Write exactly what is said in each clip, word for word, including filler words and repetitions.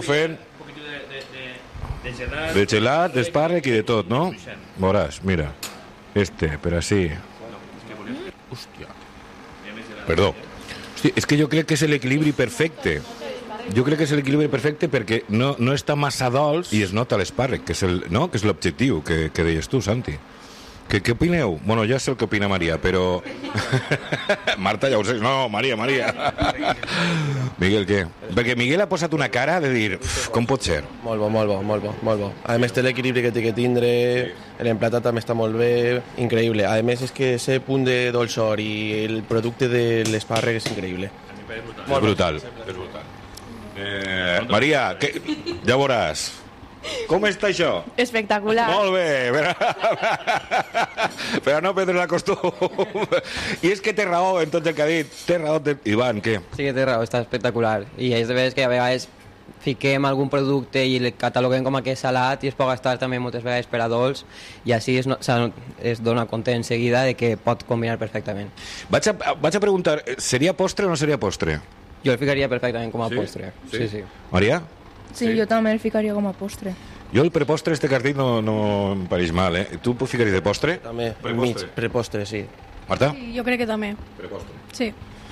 fent de gelat, d'espàrrec i de tot, no? Veuràs, mira, este, per així. Hòstia. Perdó. Hòstia, és que jo crec que és l'equilibri perfecte. Jo crec que és l'equilibri perfecte perquè no, no està massa dolç i es nota l'espàrrec, que és el, no? que és l'objectiu que, que deies tu, Santi. Què, què opineu? Bueno, ja sé el que opina Maria, però... Marta, ja ho sé. No, Maria, Maria. Miguel, què? Perquè Miguel ha posat una cara de dir, com pot ser? Molt bo, molt bo, molt bo, molt bo. A més, té l'equilibri que té que tindre, l'emplatat també està molt bé, increïble. A més, és que ese punt de dolçor i el producte de l'espàrrec és increïble. És brutal. És brutal. Eh, Maria, que... ja veuràs. Com està això? Espectacular. Molt bé, però, però no prendre la costum. I és que té raó en tot el que ha dit. Té raó, té... Ivan, què? Sí que té raó, està espectacular. I és de veres que a vegades fiquem algun producte i el cataloguem com a que és salat i es pot gastar també moltes vegades per a dolç i així es, no, es dona compte en seguida de que pot combinar perfectament. Vaig a, vaig a preguntar, seria postre o no seria postre? Jo el ficaria perfectament com a sí? postre. Sí? Sí, sí. Maria? Sí, sí, jo també el ficaria com a postre. Jo el prepostre este que has dit no, no em pareix mal, eh? Tu ho ficaries de postre? També, mig, prepostre, sí. Marta? Sí, jo crec que també. Prepostre. Sí.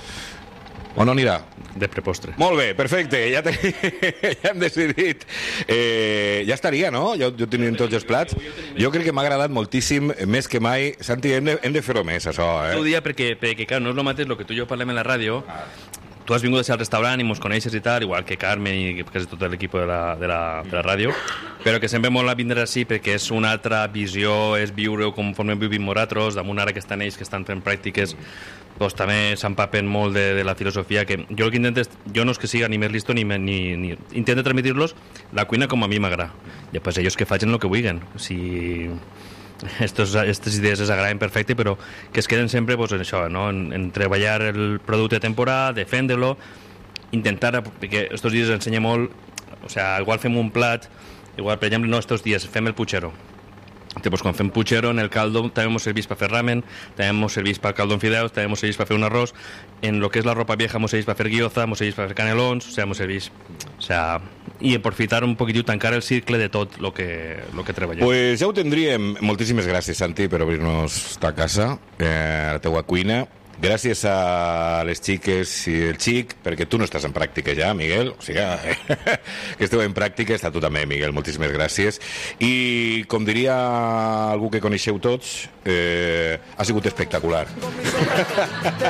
O no anirà? De prepostre. Molt bé, perfecte, ja, te... ja hem decidit. Eh, ja estaria, no? Ja ho tenim tots els plats. Jo crec que m'ha agradat moltíssim, més que mai. Santi, hem de, hem de fer-ho més, això, eh? Ho dia perquè, perquè clar, no és el mateix el que tu i jo parlem en la ràdio. Tu has vingut a ser al restaurant i mos coneixes i tal, igual que Carmen i quasi tot l'equip de, la, de, la, de la ràdio, però que sempre molt a vindre així perquè és una altra visió, és viure-ho conforme vivim nosaltres, damunt ara que estan ells que estan fent pràctiques, doncs també s'empapen molt de, de la filosofia, que jo el que intento és, jo no és que siga ni més listo ni, ni, ni intento transmitir-los la cuina com a mi m'agrada. I després ells que facin el que vulguin. Si... Estos, estas idees es agraden perfecte, però que es queden sempre pues, en això, no? en, en treballar el producte de temporada, defendre-lo, intentar, perquè estos dies ensenya molt, o sea, igual fem un plat, igual, per exemple, no, estos dies fem el puchero. Pues, quan fem puchero, en el caldo també ens serveix per fer ramen, també ens serveix per caldo en fideus, també ens serveix per fer un arròs, en lo que és la ropa vieja ens serveix per fer guioza, ens serveix per fer canelons, o sea, ens serveix... O sea, i aprofitar un poquitiu, tancar el cicle de tot lo que, lo que treballem. Pues ja ho tindríem. Moltíssimes gràcies, Santi, per obrir-nos ta casa, eh, la teua cuina. Gràcies a les xiques i el xic, perquè tu no estàs en pràctica ja, Miguel, o sigui, eh, que esteu en pràctica, està tu també, Miguel, moltíssimes gràcies. I, com diria algú que coneixeu tots, eh, ha sigut espectacular.